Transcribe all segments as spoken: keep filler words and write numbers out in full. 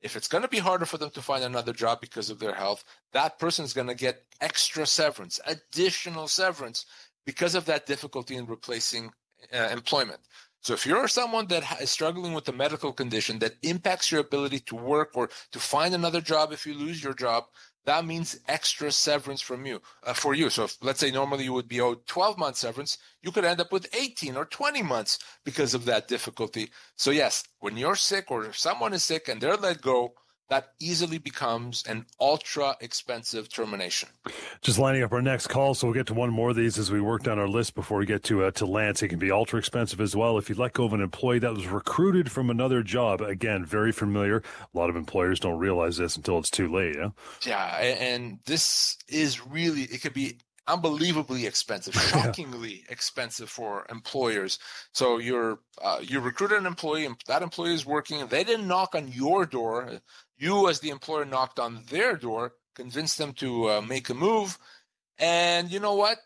If it's going to be harder for them to find another job because of their health, that person is going to get extra severance, additional severance because of that difficulty in replacing uh, employment. So if you're someone that is struggling with a medical condition that impacts your ability to work or to find another job if you lose your job, that means extra severance from you uh, for you. So if, let's say normally you would be owed twelve months severance, you could end up with eighteen or twenty months because of that difficulty. So yes, when you're sick or if someone is sick and they're let go, that easily becomes an ultra expensive termination. Just lining up our next call, so we'll get to one more of these as we work down our list before we get to uh, to Lance. It can be ultra expensive as well. If you let go of an employee that was recruited from another job, again, very familiar. A lot of employers don't realize this until it's too late. Yeah, yeah, and this is really, it could be unbelievably expensive, shockingly yeah. expensive for employers. So you're uh, you recruited an employee, and that employee is working. They didn't knock on your door. You, as the employer, knocked on their door, convinced them to uh, make a move. And you know what?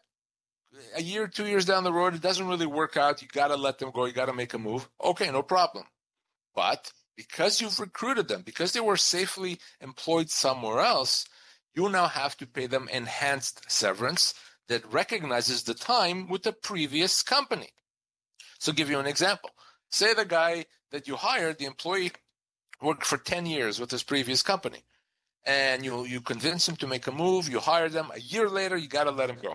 A year, two years down the road, it doesn't really work out. You got to let them go. You got to make a move. Okay, no problem. But because you've recruited them, because they were safely employed somewhere else, you now have to pay them enhanced severance that recognizes the time with the previous company. So I'll give you an example. Say the guy that you hired, the employee, worked for ten years with his previous company. And you you convince him to make a move, you hire them. A year later, you got to let him go.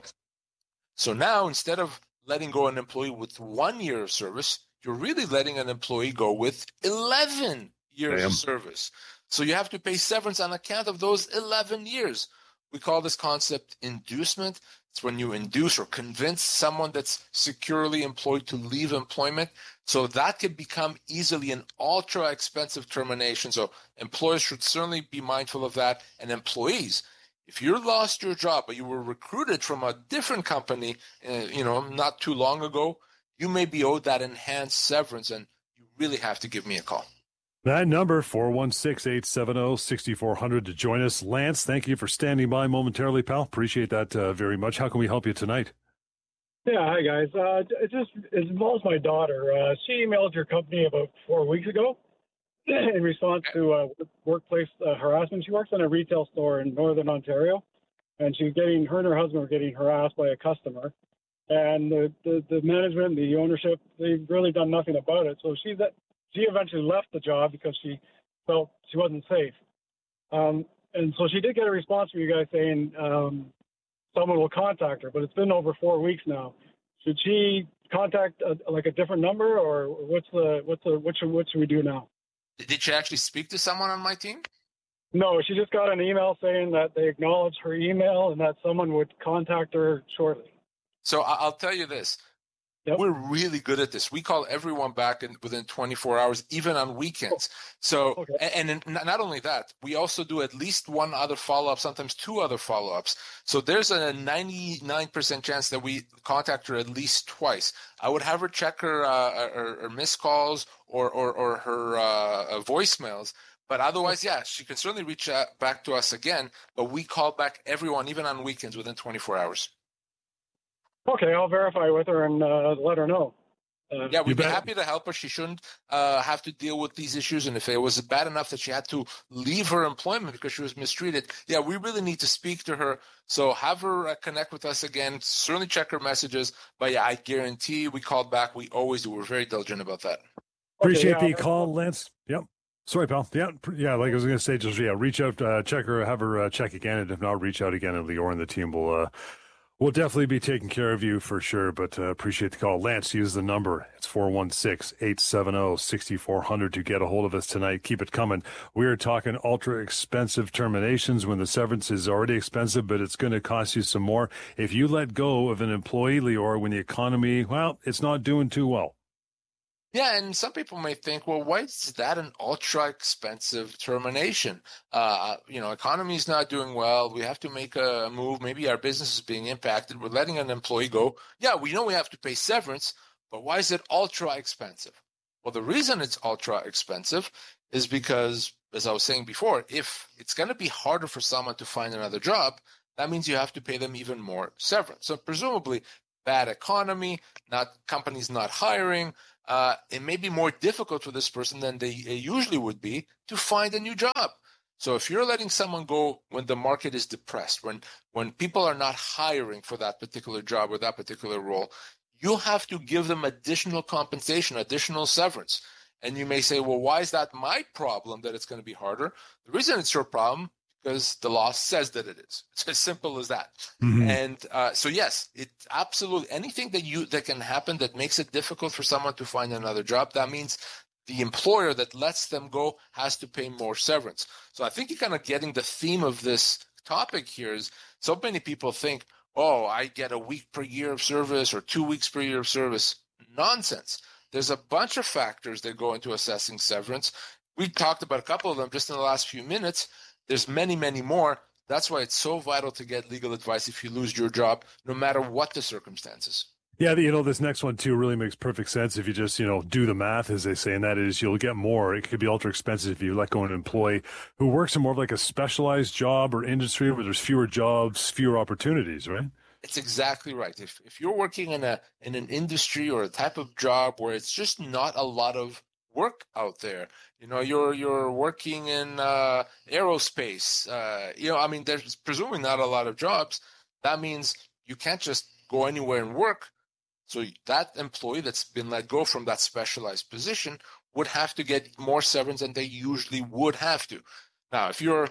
So now, instead of letting go an employee with one year of service, you're really letting an employee go with eleven years Damn. Of service. So you have to pay severance on account of those eleven years. We call this concept inducement. It's when you induce or convince someone that's securely employed to leave employment. So that could become easily an ultra expensive termination. So employers should certainly be mindful of that. And employees, if you lost your job, but you were recruited from a different company, uh, you know, not too long ago, you may be owed that enhanced severance, and you really have to give me a call. That number, four one six, eight seven zero, six four zero zero to join us. Lance, thank you for standing by momentarily, pal. Appreciate that uh, very much. How can we help you tonight? Yeah, hi, guys. Uh, it just it involves my daughter. Uh, she emailed your company about four weeks ago in response to uh, workplace uh, harassment. She works in a retail store in Northern Ontario, and she's getting, her and her husband were getting harassed by a customer. And the, the, the management, the ownership, they've really done nothing about it. So she's at, She eventually left the job because she felt she wasn't safe. Um, and so she did get a response from you guys saying um, someone will contact her, but it's been over four weeks now. Should she contact a, like a different number, or what's the what's the what should what should we do now? Did she actually speak to someone on my team? No, she just got an email saying that they acknowledged her email and that someone would contact her shortly. So I'll tell you this. Yep. We're really good at this. We call everyone back in, within twenty-four hours, even on weekends. So, okay. and, and not only that, we also do at least one other follow-up, sometimes two other follow-ups. So there's a ninety-nine percent chance that we contact her at least twice. I would have her check her, uh, her, her missed calls or, or, or her uh, voicemails. But otherwise, yeah, she can certainly reach out back to us again. But we call back everyone, even on weekends, within twenty-four hours. Okay, I'll verify with her and uh, let her know. Uh, yeah, we'd be happy to help her. She shouldn't uh, have to deal with these issues. And if it was bad enough that she had to leave her employment because she was mistreated, yeah, we really need to speak to her. So have her uh, connect with us again. Certainly check her messages. But yeah, I guarantee we called back. We always do. We're very diligent about that. Appreciate okay, yeah, the call, Lance. Yep. Sorry, pal. Yeah, yeah. Like I was going to say, just yeah, reach out, uh, check her, have her uh, check again, and if not, reach out again, and Lior and the team will. Uh, We'll definitely be taking care of you for sure, but uh, appreciate the call. Lance, use the number. It's four one six, eight seven zero, six four zero zero to get a hold of us tonight. Keep it coming. We are talking ultra expensive terminations when the severance is already expensive, but it's going to cost you some more. If you let go of an employee, Lior, when the economy, well, it's not doing too well. Yeah, and some people may think, well, why is that an ultra expensive termination? Uh, you know, economy is not doing well. We have to make a move. Maybe our business is being impacted. We're letting an employee go. Yeah, we know we have to pay severance, but why is it ultra expensive? Well, the reason it's ultra expensive is because, as I was saying before, if it's going to be harder for someone to find another job, that means you have to pay them even more severance. So presumably, bad economy, not companies not hiring, uh, it may be more difficult for this person than they usually would be to find a new job. So if you're letting someone go when the market is depressed, when when people are not hiring for that particular job or that particular role, you have to give them additional compensation, additional severance. And you may say, well, why is that my problem that it's going to be harder? The reason it's your problem because the law says that it is. It's as simple as that. Mm-hmm. And uh, so, yes, it absolutely anything that you that can happen that makes it difficult for someone to find another job, that means the employer that lets them go has to pay more severance. So I think you're kind of getting the theme of this topic here is so many people think, oh, I get a week per year of service or two weeks per year of service. Nonsense. There's a bunch of factors that go into assessing severance. We talked about a couple of them just in the last few minutes. There's many, many more. That's why it's so vital to get legal advice if you lose your job, no matter what the circumstances. Yeah, you know, this next one, too, really makes perfect sense if you just, you know, do the math, as they say, and that is you'll get more. It could be ultra expensive if you let go an employee who works in more of like a specialized job or industry where there's fewer jobs, fewer opportunities, right? It's exactly right. If if you're working in a in an industry or a type of job where it's just not a lot of work out there, you know, you're you're working in uh, aerospace, uh, you know, I mean, there's presumably not a lot of jobs. That means you can't just go anywhere and work. So that employee that's been let go from that specialized position would have to get more severance than they usually would have to. Now, if you're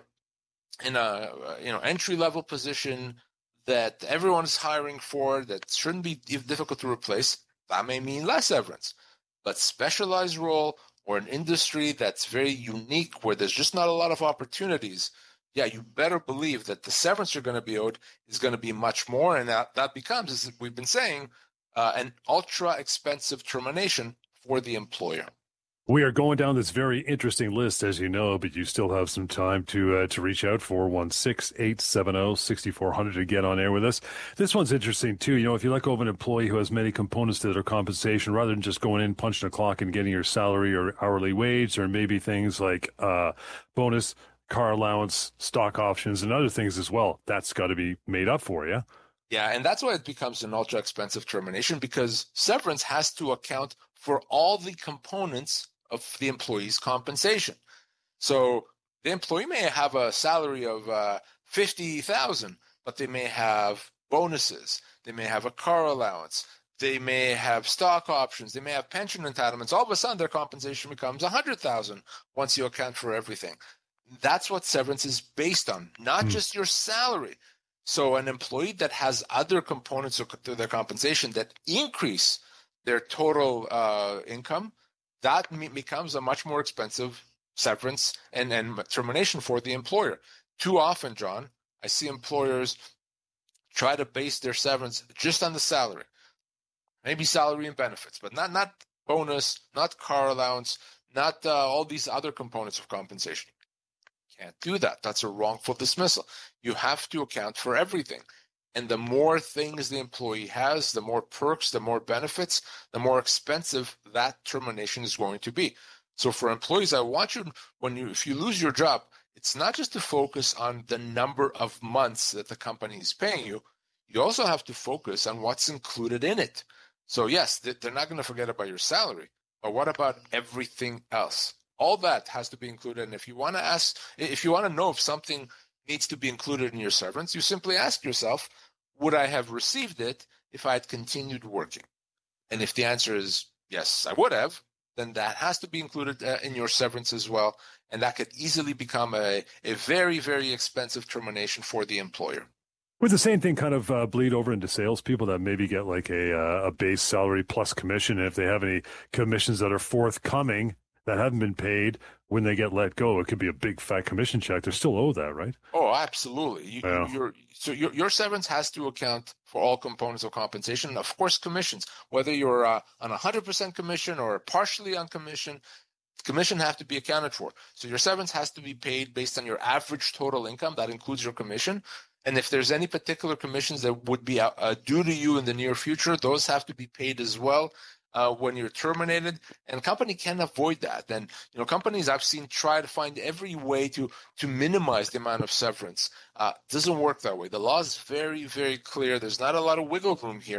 in a you know entry level position that everyone is hiring for, that shouldn't be difficult to replace, that may mean less severance. But specialized role or an industry that's very unique where there's just not a lot of opportunities, yeah, you better believe that the severance you're going to be owed is going to be much more. And that, that becomes, as we've been saying, uh, an ultra expensive termination for the employer. We are going down this very interesting list, as you know, but you still have some time to uh, to reach out. four one six, eight seven zero, six four zero zero to get on air with us. This one's interesting, too. You know, if you let go of an employee who has many components to their compensation, rather than just going in, punching a clock and getting your salary or hourly wage, or maybe things like uh, bonus, car allowance, stock options, and other things as well, that's got to be made up for you. Yeah, and that's why it becomes an ultra expensive termination, because severance has to account for all the components of the employee's compensation. So the employee may have a salary of uh, fifty thousand dollars, but they may have bonuses. They may have a car allowance. They may have stock options. They may have pension entitlements. All of a sudden, their compensation becomes one hundred thousand dollars once you account for everything. That's what severance is based on, not mm. just your salary. So an employee that has other components to their compensation that increase their total uh, income, that becomes a much more expensive severance and, and termination for the employer. Too often, John, I see employers try to base their severance just on the salary, maybe salary and benefits, but not not bonus, not car allowance, not uh, all these other components of compensation. Can't do that. That's a wrongful dismissal. You have to account for everything. And the more things the employee has, the more perks, the more benefits, the more expensive that termination is going to be. So for employees, I want you, when you, if you lose your job, it's not just to focus on the number of months that the company is paying you. You also have to focus on what's included in it. So yes, they're not going to forget about your salary, but what about everything else? All that has to be included. And if you want to ask, if you want to know if something needs to be included in your severance, you simply ask yourself, would I have received it if I had continued working? And if the answer is yes, I would have, then that has to be included uh, in your severance as well. And that could easily become a, a very, very expensive termination for the employer. Would the same thing kind of uh, bleed over into salespeople that maybe get like a, uh, a base salary plus commission? And if they have any commissions that are forthcoming that haven't been paid when they get let go, it could be a big fat commission check. They still owe that, right? Oh, absolutely. You, yeah. you're, so your, your severance has to account for all components of compensation. Of course, commissions, whether you're uh, on one hundred percent commission or partially on commission, commission have to be accounted for. So your severance has to be paid based on your average total income. That includes your commission. And if there's any particular commissions that would be uh, due to you in the near future, those have to be paid as well. Uh, when you're terminated, and company can avoid that. And you know, companies I've seen try to find every way to to minimize the amount of severance. Uh, doesn't work that way. The law is very, very clear. There's not a lot of wiggle room here.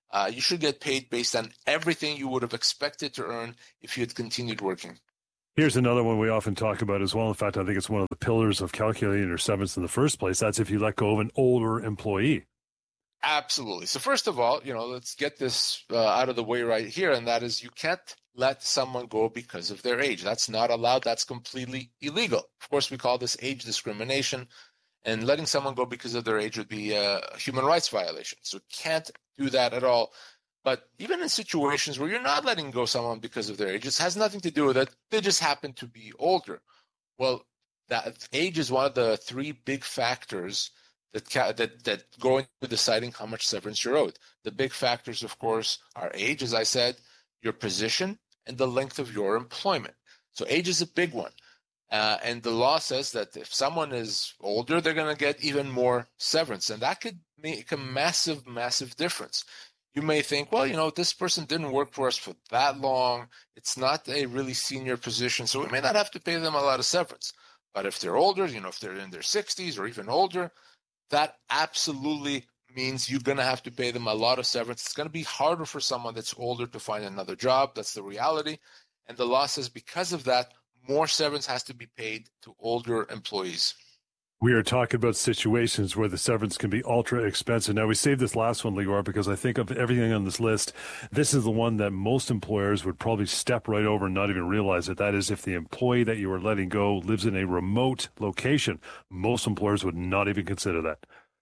Uh, you should get paid based on everything you would have expected to earn if you had continued working. Here's another one we often talk about as well. In fact, I think it's one of the pillars of calculating your severance in the first place. That's if you let go of an older employee. Absolutely. So first of all, you know, let's get this uh, out of the way right here, and that is you can't let someone go because of their age. That's not allowed. That's completely illegal. Of course, we call this age discrimination, and letting someone go because of their age would be a human rights violation. So can't do that at all. But even in situations where you're not letting go someone because of their age, it has nothing to do with it. They just happen to be older. Well, that age is one of the three big factors that ca- that that go into deciding how much severance you're owed. The big factors, of course, are age, as I said, your position, and the length of your employment. So age is a big one. Uh, and the law says that if someone is older, they're going to get even more severance. And that could make a massive, massive difference. You may think, well, you know, this person didn't work for us for that long. It's not a really senior position, so we may not have to pay them a lot of severance. But if they're older, you know, if they're in their sixties or even older, that absolutely means you're going to have to pay them a lot of severance. It's going to be harder for someone that's older to find another job. That's the reality. And the law says because of that, more severance has to be paid to older employees. We are talking about situations where the severance can be ultra expensive. Now, we saved this last one, Ligor, because I think of everything on this list, this is the one that most employers would probably step right over and not even realize it. That is, if the employee that you are letting go lives in a remote location, most employers would not even consider that.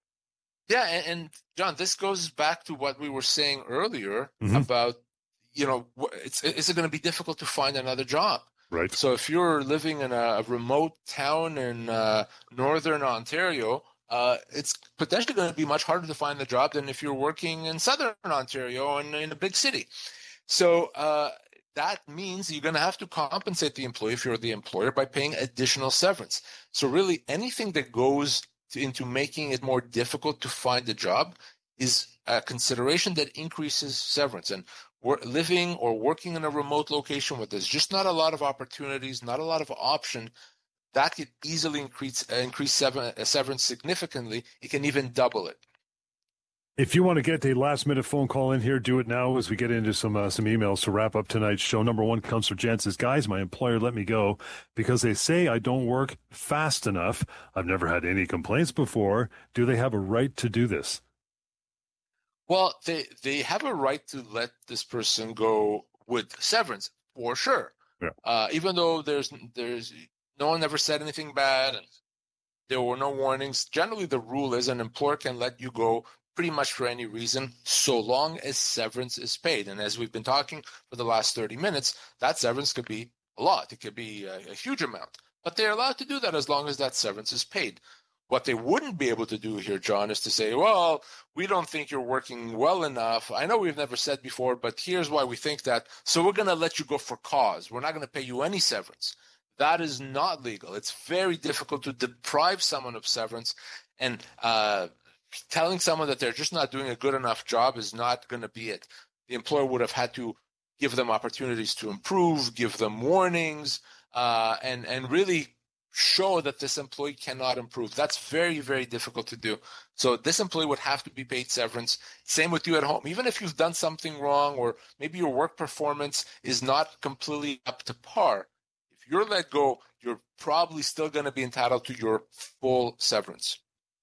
Yeah, and, and John, this goes back to what we were saying earlier mm-hmm. about, you know, it's, is it going to be difficult to find another job? Right. So if you're living in a remote town in uh, northern Ontario, uh, it's potentially going to be much harder to find a job than if you're working in southern Ontario and in a big city. So uh, that means you're going to have to compensate the employee if you're the employer by paying additional severance. So really anything that goes to, into making it more difficult to find a job is a consideration that increases severance. And we're living or working in a remote location where there's just not a lot of opportunities, not a lot of option, that could easily increase uh, increase sever- uh, severance significantly. It can even double it. If you want to get a last-minute phone call in here, do it now as we get into some uh, some emails to wrap up tonight's show. Number one comes from Jen, says, guys, my employer let me go because they say I don't work fast enough. I've never had any complaints before. Do they have a right to do this? Well, they they have a right to let this person go with severance for sure. Yeah. Uh, even though there's there's no one ever said anything bad and there were no warnings. Generally, the rule is an employer can let you go pretty much for any reason, so long as severance is paid. And as we've been talking for the last thirty minutes, that severance could be a lot. It could be a, a huge amount. But they're allowed to do that as long as that severance is paid. What they wouldn't be able to do here, John, is to say, well, we don't think you're working well enough. I know we've never said before, but here's why we think that. So we're going to let you go for cause. We're not going to pay you any severance. That is not legal. It's very difficult to deprive someone of severance. And uh, telling someone that they're just not doing a good enough job is not going to be it. The employer would have had to give them opportunities to improve, give them warnings, uh, and, and really show that this employee cannot improve. That's very, very difficult to do. So this employee would have to be paid severance. Same with you at home. Even if you've done something wrong or maybe your work performance is not completely up to par, if you're let go, you're probably still going to be entitled to your full severance.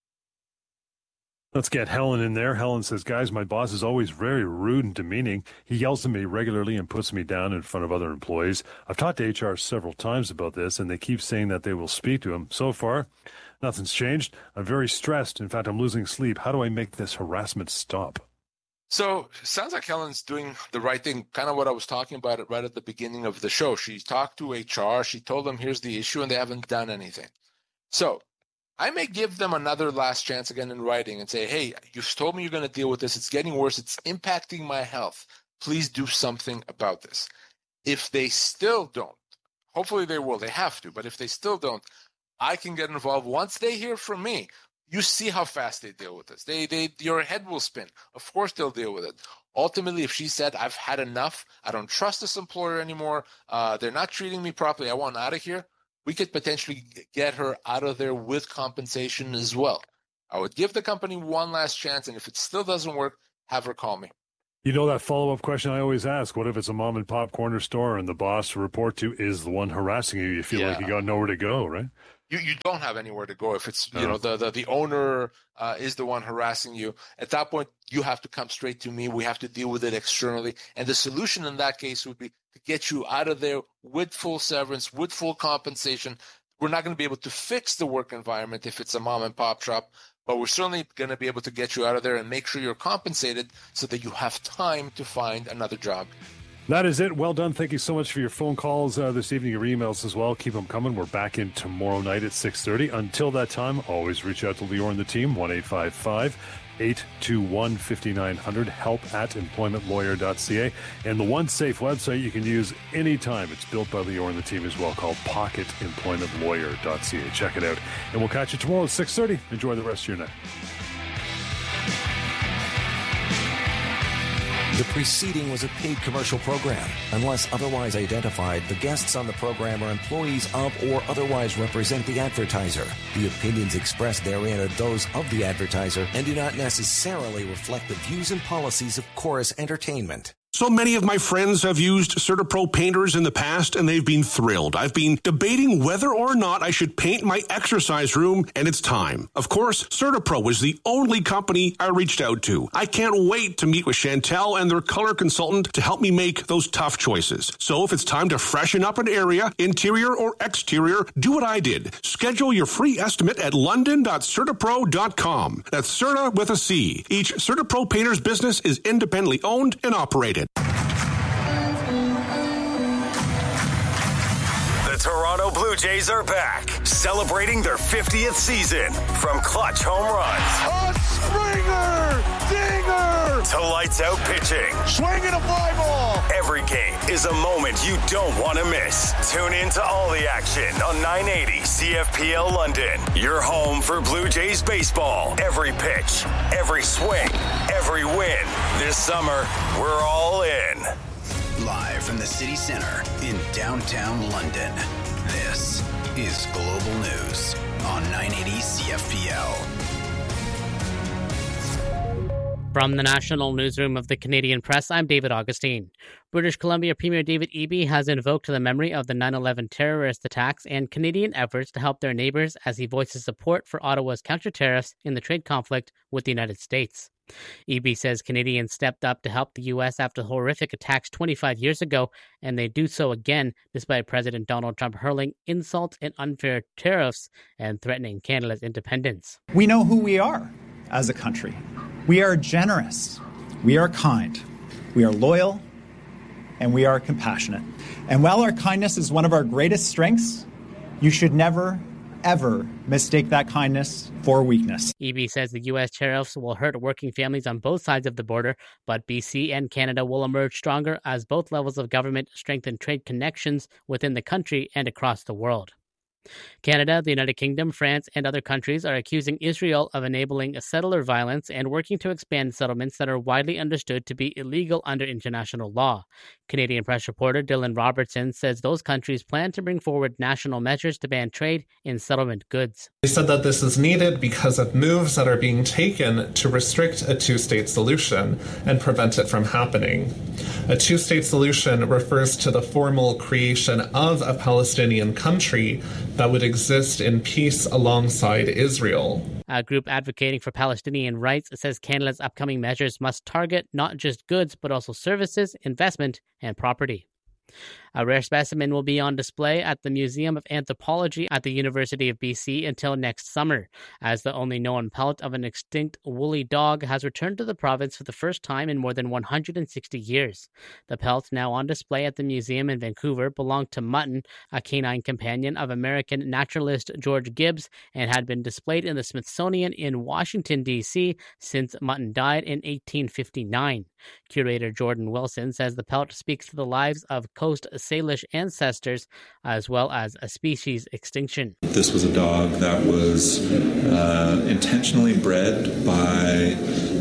Let's get Helen in there. Helen says, guys, my boss is always very rude and demeaning. He yells at me regularly and puts me down in front of other employees. I've talked to H R several times about this, and they keep saying that they will speak to him. So far, nothing's changed. I'm very stressed. In fact, I'm losing sleep. How do I make this harassment stop? So it sounds like Helen's doing the right thing, kind of what I was talking about it right at the beginning of the show. She talked to H R. She told them, here's the issue, and they haven't done anything. So I may give them another last chance again in writing and say, hey, you've told me you're going to deal with this. It's getting worse. It's impacting my health. Please do something about this. If they still don't, hopefully they will. They have to. But if they still don't, I can get involved. Once they hear from me, you see how fast they deal with this. They, they, your head will spin. Of course they'll deal with it. Ultimately, if she said, I've had enough, I don't trust this employer anymore, uh, they're not treating me properly, I want out of here, we could potentially get her out of there with compensation as well. I would give the company one last chance, and if it still doesn't work, have her call me. You know that follow-up question I always ask, what if it's a mom and pop corner store and the boss to report to is the one harassing you? You feel yeah. like you got nowhere to go, right? You you don't have anywhere to go if it's, you oh. know, the, the, the owner uh, is the one harassing you. At that point, you have to come straight to me. We have to deal with it externally. And the solution in that case would be to get you out of there with full severance, with full compensation. We're not going to be able to fix the work environment if it's a mom and pop shop, but we're certainly going to be able to get you out of there and make sure you're compensated so that you have time to find another job. That is it. Well done. Thank you so much for your phone calls uh, this evening, your emails as well. Keep them coming. We're back in tomorrow night at six thirty. Until that time, always reach out to Lior and the team, one eight five five, eight two one, five nine zero zero, help at employment lawyer dot c a. And the one safe website you can use anytime. It's built by Lior and the team as well, called pocket employment lawyer dot c a. Check it out. And we'll catch you tomorrow at six thirty. Enjoy the rest of your night. The preceding was a paid commercial program. Unless otherwise identified, the guests on the program are employees of or otherwise represent the advertiser. The opinions expressed therein are those of the advertiser and do not necessarily reflect the views and policies of Chorus Entertainment. So many of my friends have used CertaPro painters in the past, and they've been thrilled. I've been debating whether or not I should paint my exercise room, and it's time. Of course, CertaPro was the only company I reached out to. I can't wait to meet with Chantel and their color consultant to help me make those tough choices. So if it's time to freshen up an area, interior or exterior, do what I did. Schedule your free estimate at london dot certapro dot com. That's Certa with a C. Each CertaPro painter's business is independently owned and operated. The Toronto Blue Jays are back, celebrating their fiftieth season. From clutch home runs, a Springer, dinger, to lights out pitching, swinging a fly ball. Every game is a moment you don't want to miss. Tune in to all the action on nine eighty C F P L London. Your home for Blue Jays baseball. Every pitch, every swing, every win. This summer, we're all in. Live from the city center in downtown London, this is Global News on nine eighty C F P L. From the National Newsroom of the Canadian Press, I'm David Augustine. British Columbia Premier David Eby has invoked the memory of the nine eleven terrorist attacks and Canadian efforts to help their neighbours as he voices support for Ottawa's counter-tariffs in the trade conflict with the United States. Eby says Canadians stepped up to help the U S after horrific attacks twenty-five years ago, and they do so again despite President Donald Trump hurling insults and unfair tariffs and threatening Canada's independence. We know who we are as a country. We are generous, we are kind, we are loyal, and we are compassionate. And while our kindness is one of our greatest strengths, you should never, ever mistake that kindness for weakness. Eby says the U S tariffs will hurt working families on both sides of the border, but B C and Canada will emerge stronger as both levels of government strengthen trade connections within the country and across the world. Canada, the United Kingdom, France, and other countries are accusing Israel of enabling settler violence and working to expand settlements that are widely understood to be illegal under international law. Canadian press reporter Dylan Robertson says those countries plan to bring forward national measures to ban trade in settlement goods. They said that this is needed because of moves that are being taken to restrict a two-state solution and prevent it from happening. A two-state solution refers to the formal creation of a Palestinian country that would exist in peace alongside Israel. A group advocating for Palestinian rights says Canada's upcoming measures must target not just goods, but also services, investment, and property. A rare specimen will be on display at the Museum of Anthropology at the University of B C until next summer, as the only known pelt of an extinct woolly dog has returned to the province for the first time in more than one hundred sixty years. The pelt, now on display at the museum in Vancouver, belonged to Mutton, a canine companion of American naturalist George Gibbs, and had been displayed in the Smithsonian in Washington, D C since Mutton died in eighteen fifty-nine. Curator Jordan Wilson says the pelt speaks to the lives of Coast Salish ancestors, as well as a species extinction. This was a dog that was uh, intentionally bred by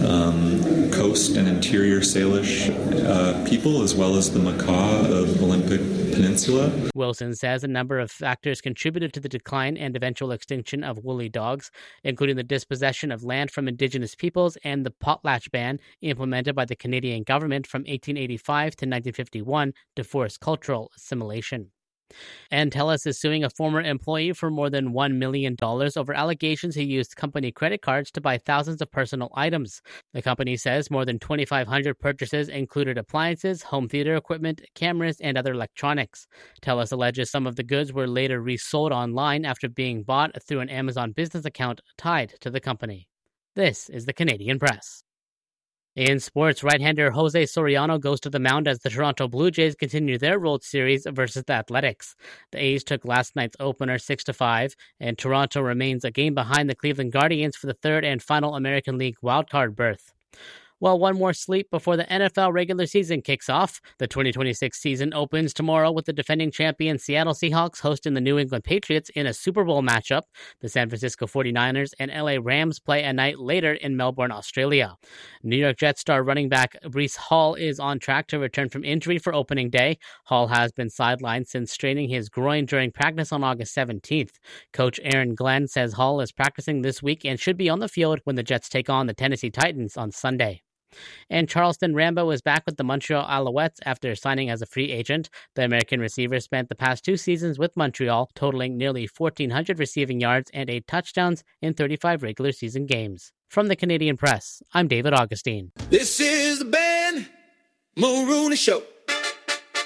um, Coast and Interior Salish uh, people, as well as the macaw of Olympic peninsula. Wilson says a number of factors contributed to the decline and eventual extinction of woolly dogs, including the dispossession of land from Indigenous peoples and the potlatch ban implemented by the Canadian government from eighteen eighty-five to nineteen fifty-one to force cultural assimilation. And TELUS is suing a former employee for more than one million dollars over allegations he used company credit cards to buy thousands of personal items. The company says more than twenty-five hundred purchases included appliances, home theater equipment, cameras, and other electronics. TELUS alleges some of the goods were later resold online after being bought through an Amazon business account tied to the company. This is the Canadian Press. In sports, right-hander Jose Soriano goes to the mound as the Toronto Blue Jays continue their World Series versus the Athletics. The A's took last night's opener six to five, and Toronto remains a game behind the Cleveland Guardians for the third and final American League wildcard berth. Well, one more sleep before the N F L regular season kicks off. The twenty twenty-six season opens tomorrow with the defending champion Seattle Seahawks hosting the New England Patriots in a Super Bowl matchup. The San Francisco forty-niners and L A Rams play a night later in Melbourne, Australia. New York Jets star running back Breece Hall is on track to return from injury for opening day. Hall has been sidelined since straining his groin during practice on August seventeenth. Coach Aaron Glenn says Hall is practicing this week and should be on the field when the Jets take on the Tennessee Titans on Sunday. And Charleston Rambo is back with the Montreal Alouettes after signing as a free agent. The American receiver spent the past two seasons with Montreal, totaling nearly fourteen hundred receiving yards and eight touchdowns in thirty-five regular season games. From the Canadian Press, I'm David Augustine. This is the Ben Mulrooney Show.